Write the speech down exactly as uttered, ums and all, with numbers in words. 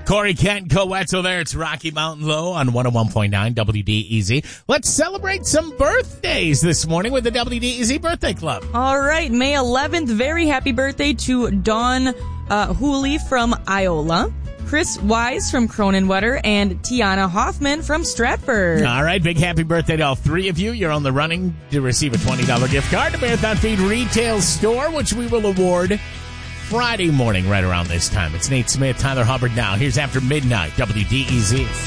Corey Kent, Coetzel there. It's Rocky Mountain Low on one oh one point nine W D E Z. Let's celebrate some birthdays this morning with the W D E Z Birthday Club. All right, May eleventh, very happy birthday to Dawn uh, Hooley from Iola, Chris Wise from Cronenwetter, and Tiana Hoffman from Stratford. All right, big happy birthday to all three of you. You're on the running to receive a twenty dollars gift card to Marathon Feed Retail Store, which we will award Friday morning right around this time. It's Nate Smith, Tyler Hubbard now. Here's After Midnight, W D E Z.